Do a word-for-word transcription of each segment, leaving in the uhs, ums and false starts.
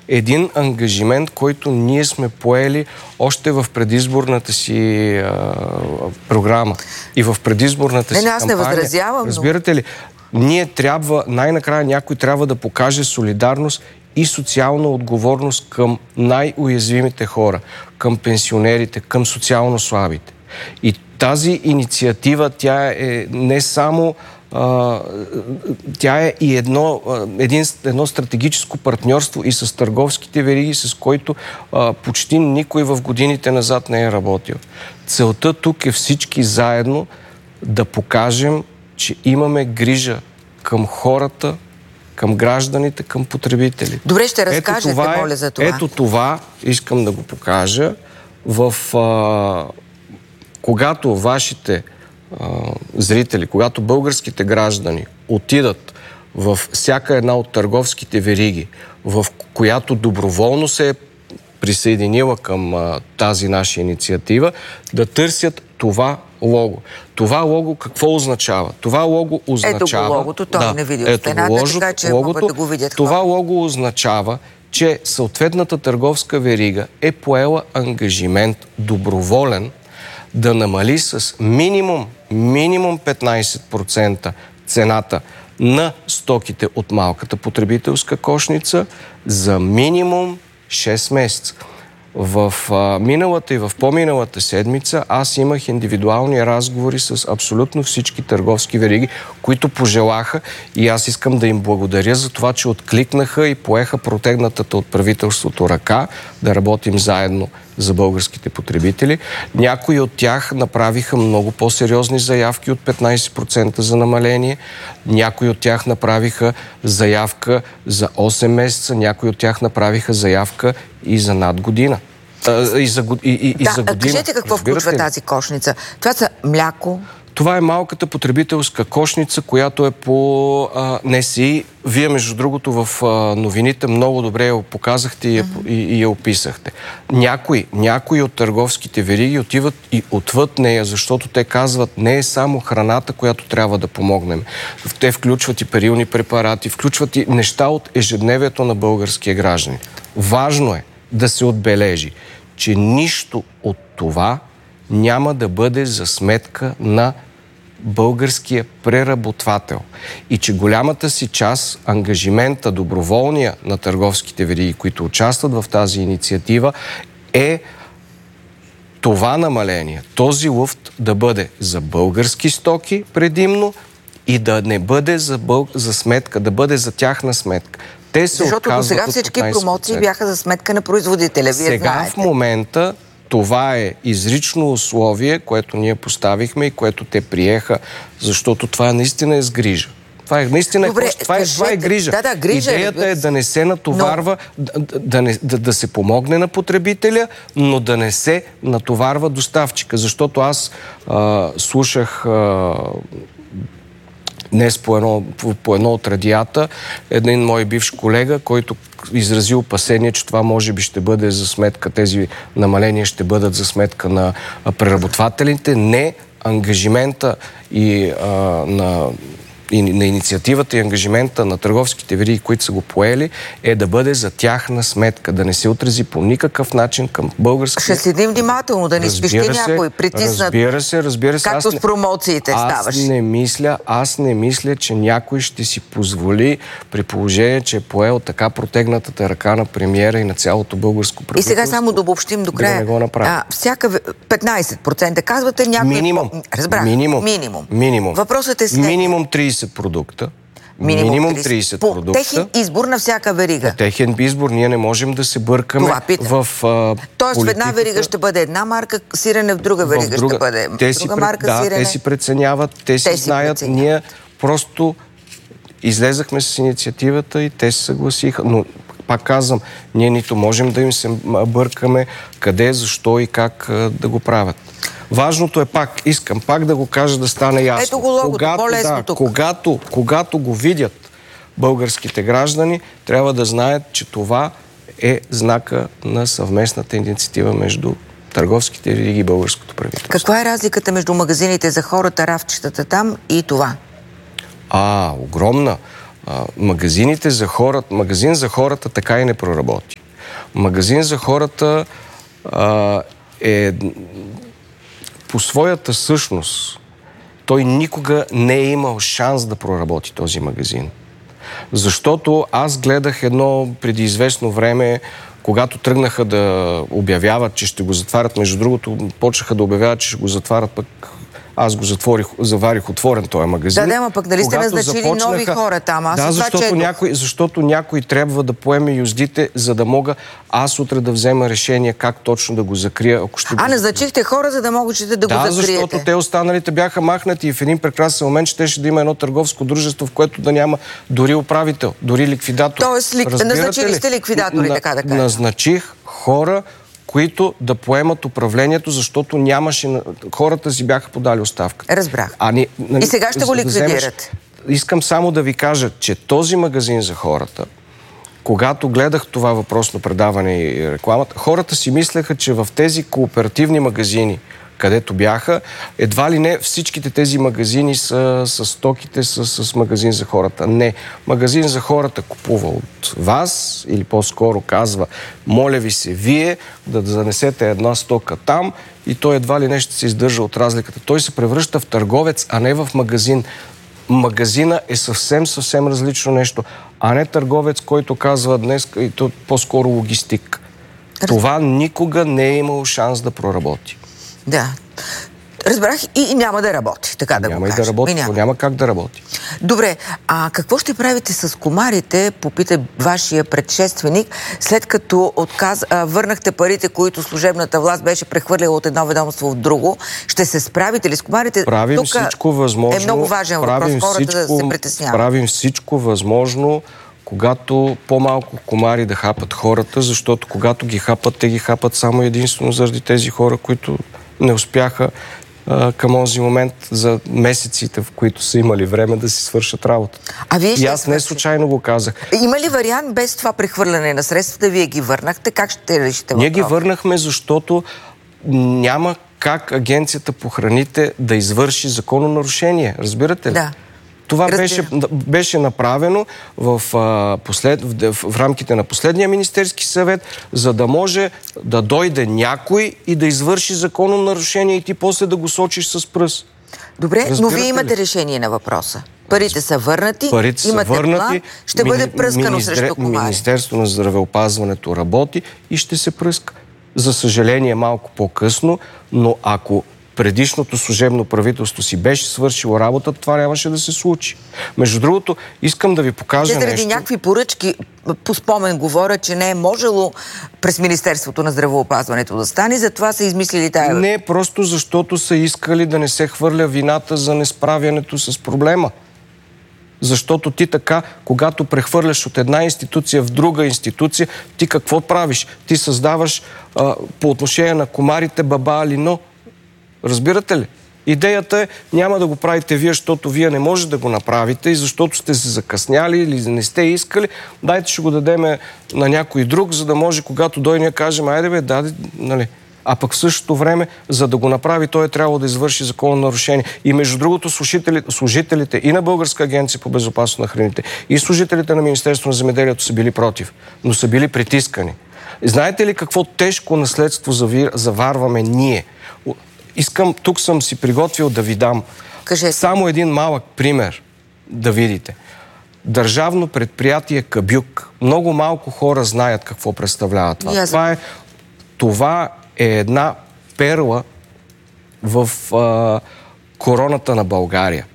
един ангажимент, който ние сме поели още в предизборната си а, програма и в предизборната не, си не, аз кампания. Не възразявам, Разбирате ли? Ние трябва, най-накрая някой трябва да покаже солидарност и социална отговорност към най-уязвимите хора, към пенсионерите, към социално слабите. И тази инициатива, тя е не само а, тя е и едно, един, едно стратегическо партньорство и с търговските вериги, с който а, почти никой в годините назад не е работил. Целта тук е всички заедно да покажем, че имаме грижа към хората, към гражданите, към потребителите. Добре, ще разкажете, ето това е, моля за това. Ето това искам да го покажа. В, а, когато вашите а, зрители, когато българските граждани отидат в всяка една от търговските вериги, в която доброволно се е присъединила към а, тази наша инициатива, да търсят това лого. Това лого какво означава? Това лого означава... Ето го логото, той да, не види от стената, така че логото, могат да го видят хора. Това лого означава, че съответната търговска верига е поела ангажимент доброволен да намали с минимум, минимум петнайсет процента цената на стоките от малката потребителска кошница за минимум шест месеца. В а, миналата и в по-миналата седмица аз имах индивидуални разговори с абсолютно всички търговски вериги, които пожелаха, и аз искам да им благодаря за това, че откликнаха и поеха протегнатата от правителството ръка да работим заедно за българските потребители. Някои от тях направиха много по-сериозни заявки от петнайсет процента за намаление. Някои от тях направиха заявка за осем месеца. Някои от тях направиха заявка и за над година. А, и за, и, и, да, за година. Кажете какво Разбирате включва ли? тази кошница. Това са мляко. Това е малката потребителска кошница, която е по а, Н С И. Вие, между другото, в а, новините много добре я показахте и я, mm-hmm. и, и я описахте. Някои, някои от търговските вериги отиват и отвъд нея, защото те казват, не е само храната, която трябва да помогнем. Те включват и перилни препарати, включват и неща от ежедневието на българския гражданин. Важно е да се отбележи, че нищо от това няма да бъде за сметка на българския преработвател. И че голямата си част, ангажимента, доброволния на търговските вериги, които участват в тази инициатива, е това намаление, този луфт да бъде за български стоки предимно и да не бъде за, бъл... за сметка, да бъде за тяхна сметка. Те се Защото до сега всички промоции бяха за сметка на производителя. Вие сега знаете. В момента това е изрично условие, което ние поставихме и което те приеха, защото това наистина е с грижа. Това е наистина Добре, това, е, това е грижа. Да, да, грижа. Идеята е да не се натоварва, но... да, да, не, да, да се помогне на потребителя, но да не се натоварва доставчика. Защото аз а, слушах а, днес по едно, по, по едно от радията един мой бивш колега, който изрази опасение, че това може би ще бъде за сметка, тези намаления ще бъдат за сметка на преработвателите. Не, ангажимента и а, на и на инициативата и ангажимента на търговските вериги, които са го поели, е да бъде за тяхна сметка, да не се отрази по никакъв начин към българския. Ще следим внимателно, да не спищи някой, притиснат. Разбира се, разбира се. Както с промоциите ставаш. Аз не мисля, аз не мисля, че някой ще си позволи, при положение, че е поел така протегнатата ръка на премиера и на цялото българско правителство. И сега само да обобщим до края. Да не го направи. А, всяка петнайсет процента казвате някой... Минимум. Разбрах. Минимум. Минимум. Минимум. Въпросът е след... Минимум трийсет продукта. Минимум, минимум трийсет по продукта. Техен избор на всяка верига. По техен избор ние не можем да се бъркаме в а, Тоест в една верига ще бъде една марка сирене, в друга верига в друга... ще бъде те друга си, марка да, сирене. Те си преценяват, те, те си, си знаят. Преценяват. Ние просто излезахме с инициативата и те се съгласиха. Но пак казвам, ние нито можем да им се бъркаме къде, защо и как а, да го правят. Важното е пак, искам пак да го кажа, да стане ясно. Ето го логото, когато, по-лесно да, тук. Когато, когато го видят българските граждани, трябва да знаят, че това е знака на съвместната инициатива между търговските вериги и българското правителство. Каква е разликата между магазините за хората, рафчетата там и това? А, огромна. А, магазините за хората, магазин за хората така и не проработи. Магазин за хората а, е по своята същност. Той никога не е имал шанс да проработи този магазин. Защото аз гледах едно преди известно време, когато тръгнаха да обявяват, че ще го затварят, между другото, почнаха да обявяват, че ще го затварят, пък аз го затворих, заварих отворен този магазин. Да, да, ама пък нали сте назначили започнаха... нови хора там? Аз да, защото, това, че... някой, защото някой трябва да поеме юздите, за да мога аз утре да взема решение как точно да го закрия. Ако ще а, го... назначихте хора, за да можете да, да го закриете? Да, защото те останалите бяха махнати и в един прекрасен момент щеше да има едно търговско дружество, в което да няма дори управител, дори ликвидатор. Тоест, ли... назначили сте ликвидатори, на... така да кажа. Назначих хора, които да поемат управлението, защото нямаше... Хората си бяха подали оставка. Разбрах. А ни, нали, и сега ще го ликвидират. Да вземеш... Искам само да ви кажа, че този магазин за хората, когато гледах това въпросно предаване и рекламата, хората си мислеха, че в тези кооперативни магазини, където бяха, едва ли не всичките тези магазини са с стоките с, с магазин за хората. Не. Магазин за хората купува от вас, или по-скоро казва, моля ви се, вие да занесете една стока там и той едва ли не ще се издържа от разликата. Той се превръща в търговец, а не в магазин. Магазина е съвсем, съвсем различно нещо, а не търговец, който казва днес, и то по-скоро логистик. Това никога не е имало шанс да проработи. Да. Разбрах и, и няма да работи, така да няма го кажа. Няма и да работи, няма. няма как да работи. Добре, а какво ще правите с комарите, попита вашия предшественик, след като отказ, а, върнахте парите, които служебната власт беше прехвърлила от едно ведомство в друго? Ще се справите ли с комарите? Правим Тук всичко възможно. Е много важен въпрос, хората всичко, да се притесняват. Правим всичко възможно, когато по-малко комари да хапат хората, защото когато ги хапат, те ги хапат само единствено заради тези хора, които не успяха а, към този момент за месеците, в които са имали време да си свършат работа. А вие и аз не случайно го казах. Има ли вариант без това прехвърляне на средствата, вие ги върнахте? Как ще решите въпрос? Ние ги върнахме, защото няма как Агенцията по храните да извърши закононарушение. Разбирате ли? Да. Това беше, беше направено в, а, послед, в, в рамките на последния Министерски съвет, за да може да дойде някой и да извърши законно нарушение и ти после да го сочиш с пръст. Добре, разбирате но вие имате ли? решение на въпроса. Парите са върнати, Парите имате са върнати, план, ще мини, бъде пръскано министер, срещу комари. Министерството на здравеопазването работи и ще се пръска. За съжаление малко по-късно, но ако предишното служебно правителство си беше свършило работа, това нямаше да се случи. Между другото, искам да ви покажа Те заради нещо. някакви поръчки, по спомен говоря, че не е можело през Министерството на здравеопазването да стане, затова са измислили тая... Не, просто защото са искали да не се хвърля вината за несправянето с проблема. Защото ти така, когато прехвърляш от една институция в друга институция, ти какво правиш? Ти създаваш а, по отношение на комарите баба Алино. Разбирате ли? Идеята е, няма да го правите вие, защото вие не можете да го направите и защото сте се закъсняли или не сте искали, дайте ще го дадем на някой друг, за да може, когато дойде, ние кажем, айде бе, даде, нали. А пък в същото време, за да го направи, той е трябвало да извърши законно нарушение. И между другото, служителите, служителите и на Българска агенция по безопасност на храните, и служителите на Министерството на земеделието са били против, но са били притискани. Знаете ли какво тежко наследство заварваме ние? Искам, тук съм си приготвил да ви дам Кажете. Само един малък пример да видите. Държавно предприятие Кабюк. Много малко хора знаят какво представлява това. Yes. Това е, това е една перла в а, короната на България.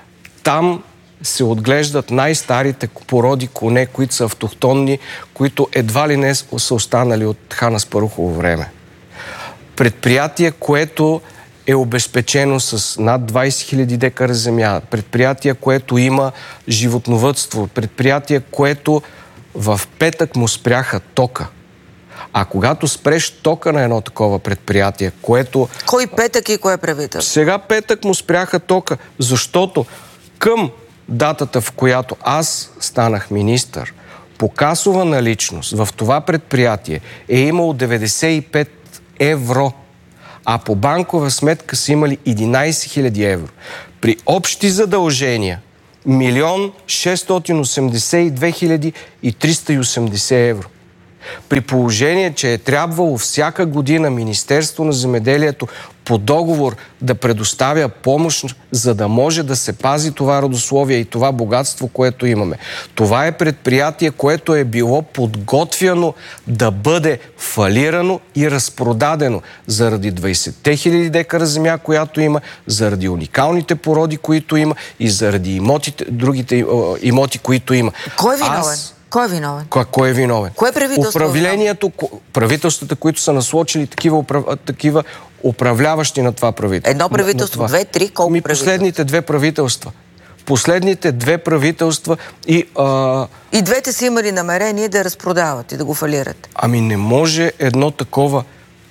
Там се отглеждат най-старите породи коне, които са автохтонни, които едва ли не са останали от Хан Аспарухово време. Предприятие, което е обезпечено с над двайсет хиляди декара земя. Предприятие, което има животновъдство. Предприятие, което в петък му спряха тока. А когато спреш тока на едно такова предприятие, което... Кой петък и кое правителство? Сега петък му спряха тока, защото към датата, в която аз станах министър, по касова наличност в това предприятие е имало деветдесет и пет евро, а по банкова сметка са имали единайсет хиляди евро. При общи задължения милион шестстотин осемдесет и две хиляди и триста и осемдесет евро. При положение, че е трябвало всяка година Министерство на земеделието по договор да предоставя помощ, за да може да се пази това родословие и това богатство, което имаме. Това е предприятие, което е било подготвяно да бъде фалирано и разпродадено заради двайсетте хиляди декара земя, която има, заради уникалните породи, които има и заради имотите, другите имоти, които има. Кой е виновен? Аз... Кой е виновен? Кой, кой е виновен? Кое правителство? Управлението, правителствата, които са насочили такива, такива управляващи на това правителство. Едно правителство, две, три, колко Ми, правителства? Последните две правителства. Последните две правителства и... А... И двете са имали намерение да разпродават и да го фалират. Ами не може едно такова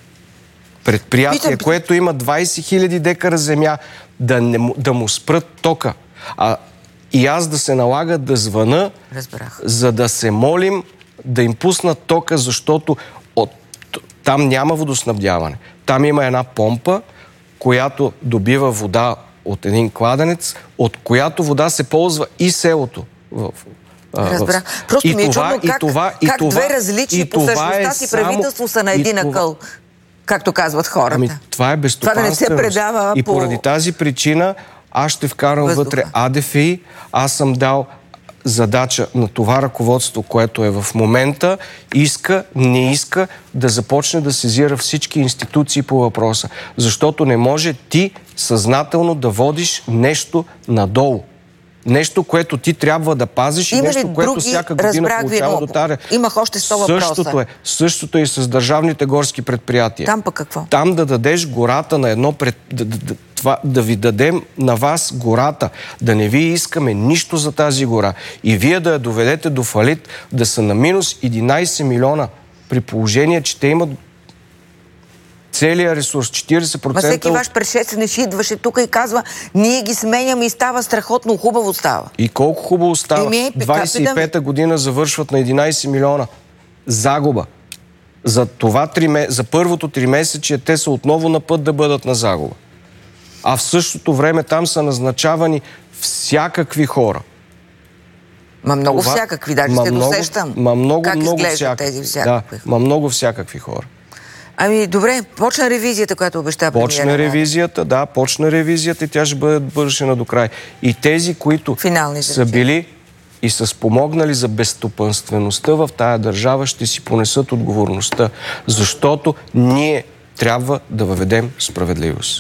предприятие, Питам... което има двайсет хиляди декара земя, да, не, да му спрат тока. А и аз да се налага да звъна, Разбрах. За да се молим да им пуснат тока, защото от, там няма водоснабдяване. Там има една помпа, която добива вода от един кладенец, от която вода се ползва и селото. В, Разбрах. Просто и ми е това, чудно как, и това, и как това, две различни по същността си правителство са на един акъл, както казват хората. Ами, това е безстопанственост. Това да не се предава и по... поради тази причина аз ще вкарам въздуха. Вътре АДФИ. Аз съм дал задача на това ръководство, което е в момента, иска, не иска да започне да сезира всички институции по въпроса. Защото не може ти съзнателно да водиш нещо надолу. Нещо, което ти трябва да пазиш и нещо, което всяка година получава до таря. Имах още сто въпроса. Същото е. Същото е и с държавните горски предприятия. Там пък какво? Там да дадеш гората на едно пред... Да, да, да, това, да ви дадем на вас гората, да не ви искаме нищо за тази гора и вие да я доведете до фалит, да са на минус единайсет милиона, при положение, че те имат целият ресурс, четирийсет процента... Ма всеки ваш предшественик идваше тук и казва, ние ги сменяме и става страхотно хубаво става. И колко хубаво става? Еми, двайсет и пета година завършват на единайсет милиона. Загуба. За, това три, за първото три месече те са отново на път да бъдат на загуба. А в същото време там са назначавани всякакви хора. Ма много това, всякакви, даже ма се много, досещам. Ма много, как много изглеждат всякакви. тези всякакви. Да, ма много всякакви хора. Ами, добре, почна ревизията, която обеща премиера. Почна ревизията, да, почна ревизията и тя ще бъде бършена до край. И тези, които Финални са били и са спомогнали за безстопанствеността в тая държава, ще си понесат отговорността. Защото ние трябва да въведем справедливост.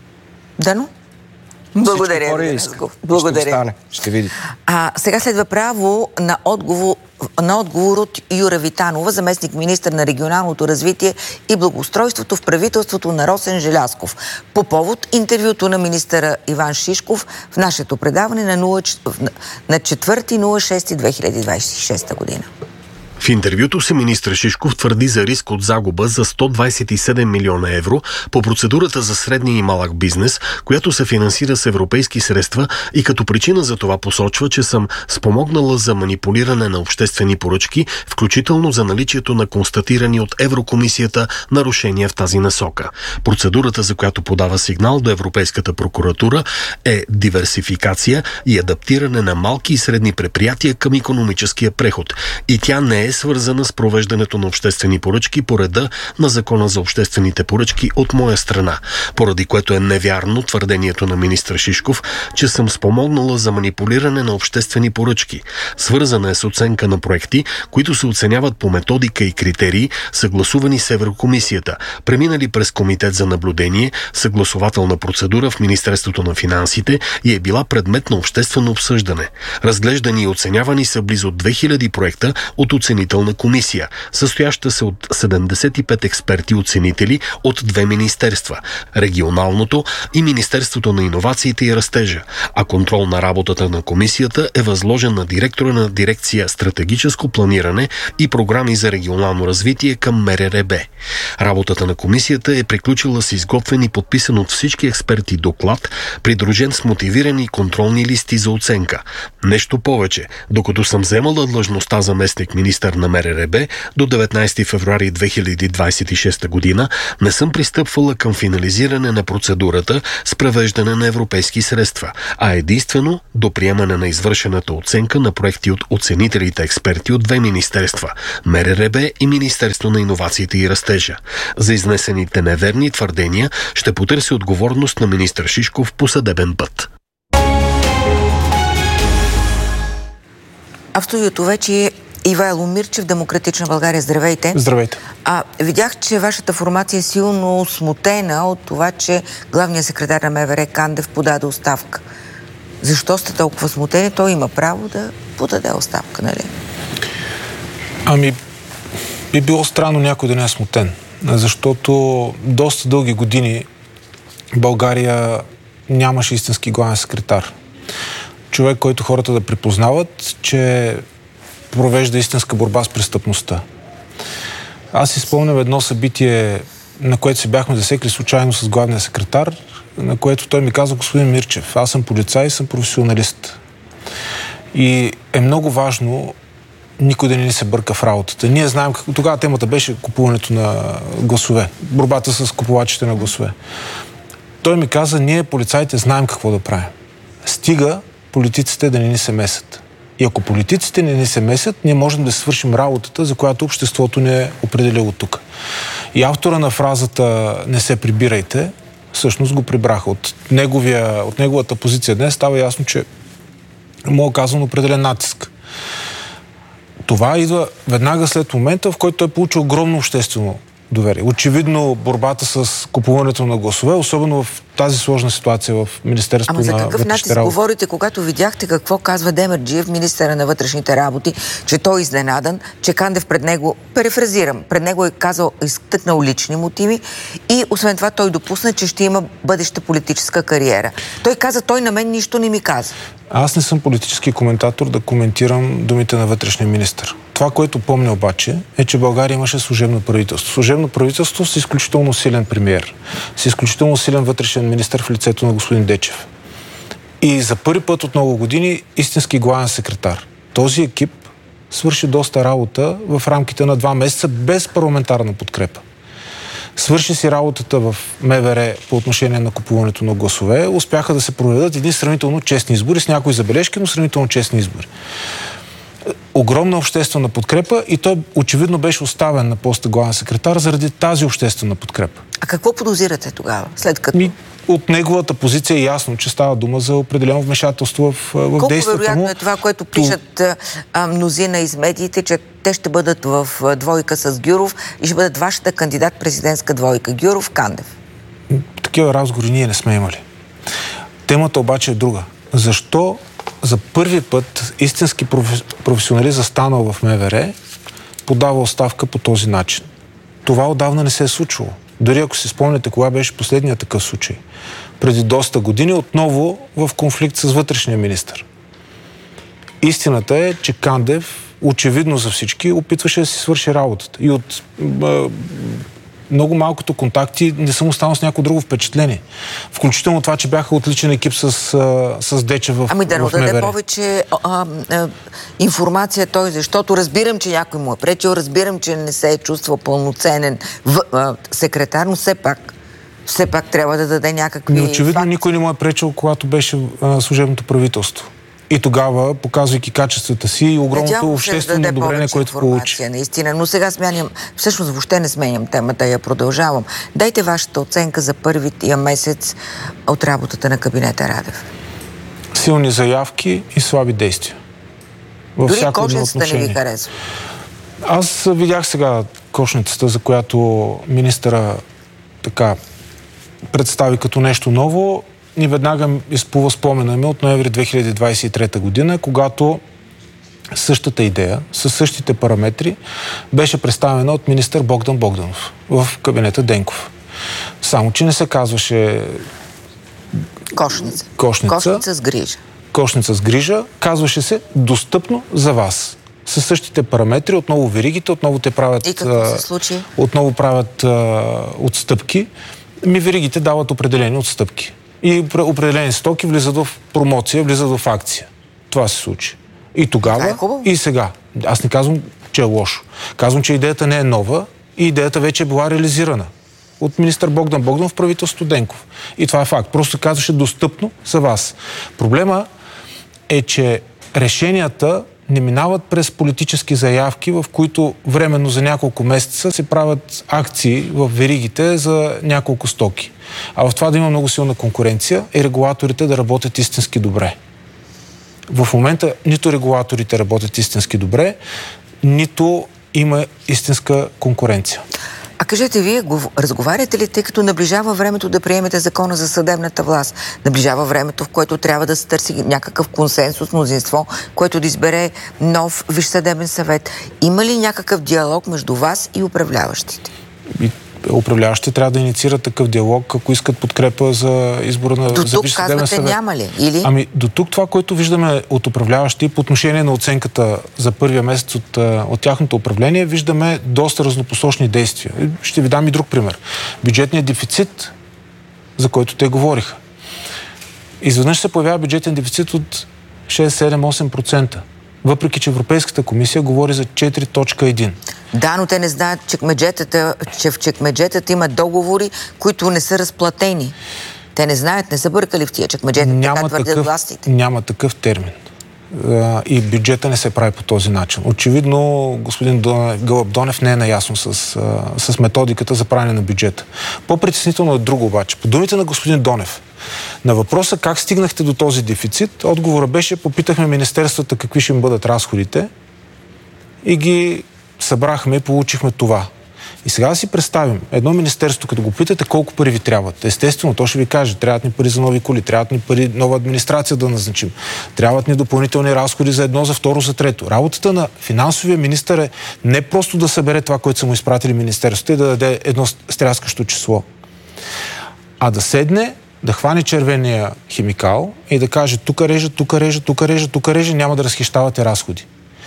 Дано. Благодаря. Благодаря. Ще стане. Ще видите. А сега следва право на отговор, на отговор от Юра Витанова, заместник министър на регионалното развитие и благоустройството в правителството на Росен Желязков, по повод интервюто на министъра Иван Шишков в нашето предаване на четвърти юни две хиляди двайсет и шеста година. В интервюто се министър Шишков твърди за риск от загуба за сто двайсет и седем милиона евро по процедурата за средния и малък бизнес, която се финансира с европейски средства, и като причина за това посочва, че съм спомогнала за манипулиране на обществени поръчки, включително за наличието на констатирани от Еврокомисията нарушения в тази насока. Процедурата, за която подава сигнал до Европейската прокуратура, е диверсификация и адаптиране на малки и средни предприятия към икономическия преход. И тя не е свързана с провеждането на обществени поръчки по реда на Закона за обществените поръчки от моя страна, поради което е невярно твърдението на министър Шишков, че съм спомогнала за манипулиране на обществени поръчки. Свързана е с оценка на проекти, които се оценяват по методика и критерии, съгласувани с Еврокомисията, преминали през комитет за наблюдение, съгласователна процедура в Министерството на финансите и е била предмет на обществено обсъждане. Разглеждани и оценявани са близо две хиляди проекта от оценителна комисия, състояща се от седемдесет и пет експерти-оценители от две министерства – регионалното и Министерството на иновациите и растежа, а контрол на работата на комисията е възложен на директора на дирекция стратегическо планиране и програми за регионално развитие към МРРБ. Работата на комисията е приключила с изготвен и подписан от всички експерти доклад, придружен с мотивирани контролни листи за оценка. Нещо повече, докато съм вземала длъжността заместник министър министър на М Р Р Б до деветнайсети февруари две хиляди двайсет и шеста година не съм пристъпвала към финализиране на процедурата с превеждане на европейски средства, а единствено до приемане на извършената оценка на проекти от оценителите експерти от две министерства – М Р Р Б и Министерство на иновациите и растежа. За изнесените неверни твърдения ще потърси отговорност на министър Шишков по съдебен път. А в студиото вече е Ивайло Мирчев, Демократична България. Здравейте. Здравейте. А, видях, че вашата формация е силно смутена от това, че главният секретар на М В Р Кандев подаде оставка. Защо сте толкова смутени? Той има право да подаде оставка, нали? Ами, би било странно някой да не е смутен. Защото доста дълги години България нямаше истински главен секретар. Човек, който хората да припознават, че провежда истинска борба с престъпността. Аз си спомням едно събитие, на което се бяхме засекли случайно с главния секретар, на което той ми каза: господин Мирчев, аз съм полицай и съм професионалист. И е много важно никой да не ни се бърка в работата. Ние знаем, как... тогава темата беше купуването на гласове, борбата с купувачите на гласове. Той ми каза: ние полицаите знаем какво да правим. Стига политиците да не ни се месят. И ако политиците не ни се месят, ние можем да свършим работата, за която обществото не е определило тук. И автора на фразата "не се прибирайте", всъщност го прибраха. От, неговия, от неговата позиция днес става ясно, че му е оказан определен натиск. Това идва веднага след момента, в който той получи огромно обществено доверие. Очевидно борбата с купуването на гласове, особено в тази сложна ситуация в Министерството на вътрешните работи. Ама за какъв начин говорите, когато видяхте какво казва Демерджиев, министъра на вътрешните работи, че той е изненадан, че Кандев пред него, перефразирам, пред него е казал, изтъкнал лични мотиви и освен това той допусна, че ще има бъдеща политическа кариера. Той каза: той на мен нищо не ми каза. Аз не съм политически коментатор да коментирам думите на вътрешния министър. Това, което помня обаче, е, че България имаше служебно правителство. Служебно правителство с изключително силен премиер, с изключително силен вътрешен министър в лицето на господин Дечев. И за първи път от много години истински главен секретар. Този екип свърши доста работа в рамките на два месеца без парламентарна подкрепа. Свърши си работата в М В Р по отношение на купуването на гласове. Успяха да се проведат едни сравнително честни избори, с някои забележки, но сравнително честни избори. Огромна обществена подкрепа и той очевидно беше оставен на поста главен секретар заради тази обществена подкрепа. А какво подозирате тогава, след като... Ми, от неговата позиция е ясно, че става дума за определено вмешателство в, в действията му. Колко вероятно е това, което пишат а, мнозина из медиите, че те ще бъдат в двойка с Гюров и ще бъдат вашата кандидат-президентска двойка? Гюров, Кандев. Такива разговори ние не сме имали. Темата обаче е друга. Защо за първи път истински професионалист, застанал в М В Р, подава оставка по този начин? Това отдавна не се е случвало. Дори ако си спомняте кога беше последният такъв случай. Преди доста години, отново в конфликт с вътрешния министър. Истината е, че Кандев, очевидно за всички, опитваше да си свърши работата. И от е, много малкото контакти не съм останал с някакво друго впечатление. Включително това, че бяха отличен екип с, с Дечев в, ами да, в М В Р. Ами да даде повече а, а, информация той, защото разбирам, че някой му е пречил, разбирам, че не се е чувствал пълноценен в, а, секретар, но все пак все пак трябва да даде някакви... Но очевидно факти. Никой не му е пречил, когато беше а, служебното правителство. И тогава, показвайки качествата си и огромното обществено одобрение, което получи. Наистина, но сега сменям, всъщност въобще не сменям темата, я продължавам. Дайте вашата оценка за първия месец от работата на кабинета Радев. Силни заявки и слаби действия. Във Дори всяко кошницата не ви харесва. Аз видях сега кошницата, за която министъра така представи като нещо ново. И веднага изплува спомена ми от ноември две хиляди двадесет и трета година, когато същата идея, със същите параметри, беше представена от министър Богдан Богданов в кабинета Денков. Само че не се казваше Кошница. Кошница. Кошница с грижа. Кошница с грижа. Казваше се достъпно за вас. Със същите параметри, отново веригите, отново те правят... И какво се случи? Отново правят а, отстъпки. Ми веригите дават определени отстъпки. И определени стоки влизат в промоция, влизат в акция. Това се случи. И тогава, е и сега. Аз не казвам, че е лошо. Казвам, че идеята не е нова и идеята вече е била реализирана от министър Богдан Богданов в правителството Денков. И това е факт. Просто казваше достъпно за вас. Проблема е, че решенията не минават през политически заявки, в които временно за няколко месеца се правят акции в веригите за няколко стоки. А в това да има много силна конкуренция и регулаторите да работят истински добре. В момента нито регулаторите работят истински добре, нито има истинска конкуренция. А кажете, вие разговаряте ли, тъй като наближава времето да приемете закона за съдебната власт? Наближава времето, в което трябва да се търси някакъв консенсус, мнозинство, което да избере нов Висш съдебен съвет. Има ли някакъв диалог между вас и управляващите? И управляващите трябва да инициират такъв диалог, ако искат подкрепа за избора на до за Висш съдебен съвет. Няма ли? Или? Ами до тук това, което виждаме от управляващи по отношение на оценката за първия месец от, от тяхното управление, виждаме доста разнопосочни действия. Ще ви дам и друг пример. Бюджетният дефицит, за който те говориха. Изведнъж се появява бюджетен дефицит от шест, седем, осем процента. Въпреки че Европейската комисия говори за четири цяло едно. Да, но те не знаят, чекмеджетата, че в чекмеджетата има договори, които не са разплатени. Те не знаят, не са бъркали в тия чекмеджета, няма така твърдят такъв, властите. Няма такъв термин. И бюджета не се прави по този начин. Очевидно, господин Гълъб Донев не е наясно с, с методиката за правене на бюджета. По-притеснително е друго обаче. По думите на господин Донев, на въпроса как стигнахте до този дефицит, отговора беше, попитахме министерствата какви ще им бъдат разходите и ги събрахме и получихме това. И сега да си представим, едно министерство, като го питате колко пари ви трябват, естествено, то ще ви каже, трябват ни пари за нови коли, трябват ни пари, нова администрация да назначим, трябват ни допълнителни разходи за едно, за второ, за трето. Работата на финансовия министър е не просто да събере това, което са му изпратили министерството и да даде едно стряскащо число, а да седне, да хване червения химикал и да каже тук реже, тук реже, тук реже, тук реже, няма да разхищавате разходи.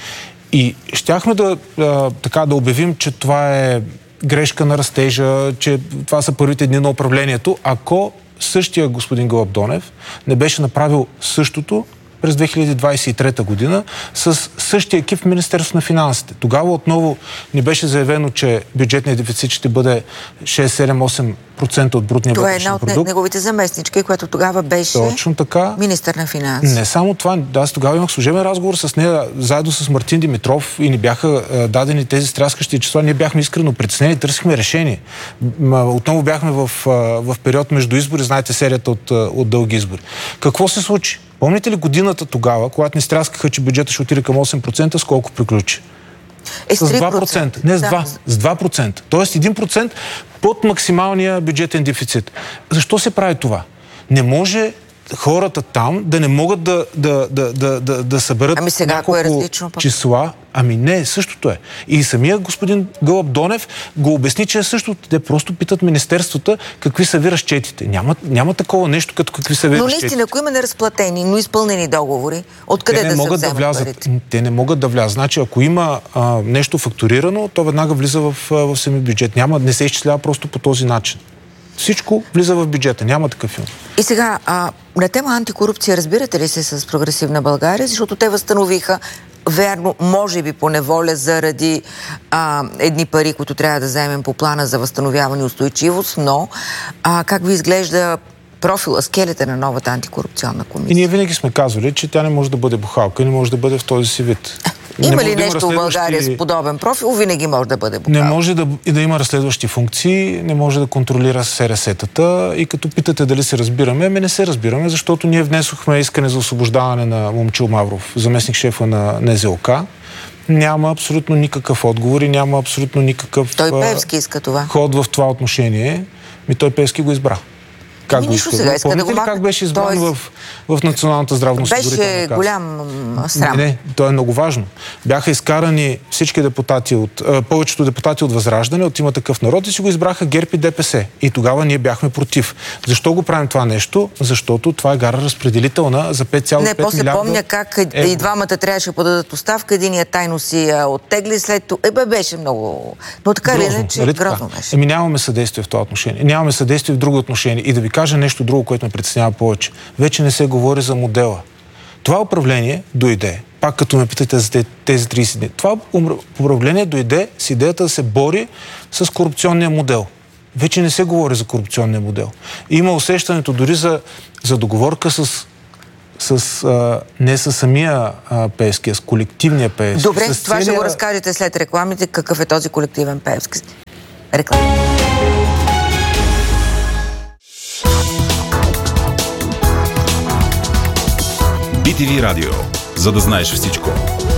И щяхме да, а, така, да обявим, че това е грешка на растежа, че това са първите дни на управлението, ако същия господин Гълъб Донев не беше направил същото през две хиляди двадесет и трета година с същия екип в Министерството на финансите. Тогава отново ни беше заявено, че бюджетният дефицит ще бъде шест, седем, осем процента от брутния вътрешен продукт. Това е една от неговите заместнички, която тогава беше точно така, министър на финанси. Не само това, да, аз тогава имах служебен разговор с нея, заедно с Мартин Димитров и ни бяха е, дадени тези стряскащи числа. Ние бяхме искрено притеснени, търсихме решение. Отново бяхме в, в период между избори, знаете серията от, от дълги избори. Какво се случи? Помните ли годината тогава, когато ни стряскаха, че бюджета ще отиде към осем процента, с колко приключи? Е, с два процента. Не с два, да. С два процента. Тоест един процент под максималния бюджетен дефицит. Защо се прави това? Не може хората там да не могат да, да, да, да, да, да съберат ами сега, няколко е различно, числа. Ами не, същото е. И самия господин Гълъб Донев го обясни, че е същото. Те просто питат министерствата какви са ви разчетите. Няма, няма такова нещо, като какви са ви но разчетите. Но наистина, ако има неразплатени, но изпълнени договори, откъде да се вземат да влязат, парите? Те не могат да влязат. Значи, ако има а, нещо фактурирано, то веднага влиза в, в сами бюджет. Няма, не се изчислява просто по този начин. Всичко влиза в бюджета. Няма такъв филм. И сега, а, на тема антикорупция, разбирате ли се с Прогресивна България? Защото те възстановиха, верно, може би по неволя, заради а, едни пари, които трябва да вземем по плана за възстановяване и устойчивост, но а, как ви изглежда профила, скелета на новата антикорупционна комисия? И ние винаги сме казвали, че тя не може да бъде бухалка и не може да бъде в този си вид. Има ли нещо в България с подобен профил? Винаги може да бъде бухалка. Не може да, да има разследващи функции, не може да контролира СРС-тата и като питате дали се разбираме, ами не се разбираме, защото ние внесохме искане за освобождаване на Момчил Мавров, заместник шефа на НЗОК. Няма абсолютно никакъв отговор и няма абсолютно никакъв Той Пеевски иска това. ход в това отношение. Ми той Пеевски го избра. Как го иска? Сега иска Помните да го ли как беше избран той... в, в Националната здравноосигурителна каса? Беше голям срам. Не, не, то е много важно. Бяха изкарани всички депутати от, а, повечето депутати от Възраждане, от Има такъв народ и си го избраха ГЕРБ и ДПС. И тогава ние бяхме против. Защо го правим това нещо? Защото това е гара разпределителна за пет цяло пет милиарда. Не, после помня как е, и двамата трябваше да подадат оставка, единия тайно си а, оттегли, след това. Ебе, беше много... Но така ли не, че грозно беше. Еми нямаме съдействие в това отношение. Нямаме съдействие в друго отношение. И да ви кажа нещо друго, което ме притеснява повече. Вече не се говори за модела. Това управление дойде пак като ме питате за тези трийсет дни. Това управление дойде с идеята да се бори с корупционния модел. Вече не се говори за корупционния модел. Има усещането дори за, за договорка с, с а, не с самия а, Пеевски, а с колективния Пеевски. Добре, с това целия... ще го разкажете след рекламите. Какъв е този колективен Пеевски? Реклама. би ти ви Радио. За да знаеш всичко.